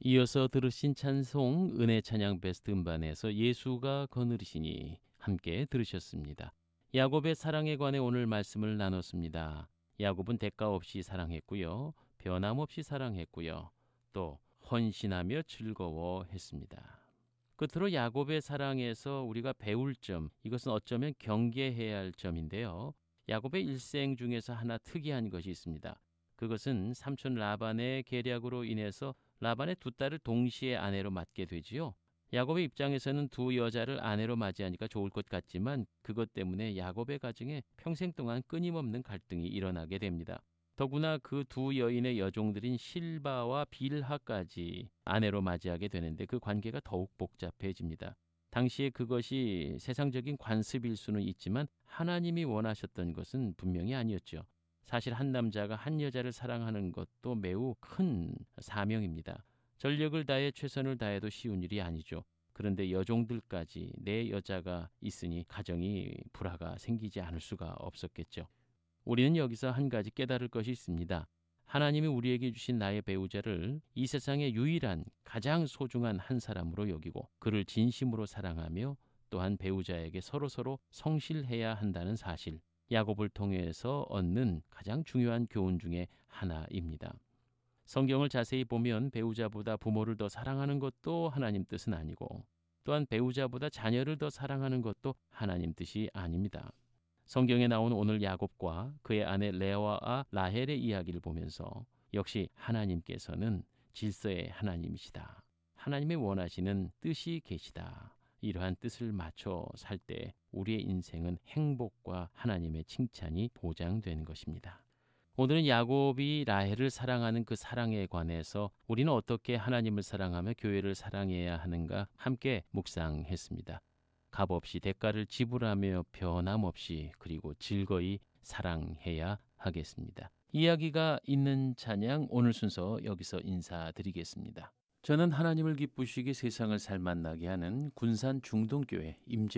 이어서 들으신 찬송 은혜 찬양 베스트 음반에서 예수가 거느리시니 함께 들으셨습니다. 야곱의 사랑에 관해 오늘 말씀을 나눴습니다. 야곱은 대가 없이 사랑했고요. 변함없이 사랑했고요. 또 헌신하며 즐거워했습니다. 끝으로 야곱의 사랑에서 우리가 배울 점, 이것은 어쩌면 경계해야 할 점인데요. 야곱의 일생 중에서 하나 특이한 것이 있습니다. 그것은 삼촌 라반의 계략으로 인해서 라반의 두 딸을 동시에 아내로 맞게 되지요. 야곱의 입장에서는 두 여자를 아내로 맞이하니까 좋을 것 같지만 그것 때문에 야곱의 가정에 평생 동안 끊임없는 갈등이 일어나게 됩니다. 더구나 그 두 여인의 여종들인 실바와 빌하까지 아내로 맞이하게 되는데 그 관계가 더욱 복잡해집니다. 당시에 그것이 세상적인 관습일 수는 있지만 하나님이 원하셨던 것은 분명히 아니었죠. 사실 한 남자가 한 여자를 사랑하는 것도 매우 큰 사명입니다. 전력을 다해 최선을 다해도 쉬운 일이 아니죠. 그런데 여종들까지 내 여자가 있으니 가정이 불화가 생기지 않을 수가 없었겠죠. 우리는 여기서 한 가지 깨달을 것이 있습니다. 하나님이 우리에게 주신 나의 배우자를 이 세상의 유일한 가장 소중한 한 사람으로 여기고 그를 진심으로 사랑하며 또한 배우자에게 서로서로 성실해야 한다는 사실, 야곱을 통해서 얻는 가장 중요한 교훈 중에 하나입니다. 성경을 자세히 보면 배우자보다 부모를 더 사랑하는 것도 하나님 뜻은 아니고 또한 배우자보다 자녀를 더 사랑하는 것도 하나님 뜻이 아닙니다. 성경에 나온 오늘 야곱과 그의 아내 레아와 라헬의 이야기를 보면서 역시 하나님께서는 질서의 하나님이시다. 하나님의 원하시는 뜻이 계시다. 이러한 뜻을 맞춰 살 때 우리의 인생은 행복과 하나님의 칭찬이 보장되는 것입니다. 오늘은 야곱이 라헬을 사랑하는 그 사랑에 관해서 우리는 어떻게 하나님을 사랑하며 교회를 사랑해야 하는가 함께 묵상했습니다. 값없이 대가를 지불하며 변함없이 그리고 즐거이 사랑해야 하겠습니다. 이야기가 있는 찬양 오늘 순서 여기서 인사드리겠습니다. 저는 하나님을 기쁘시게 세상을 살맛나게 하는 군산 중동교회 임재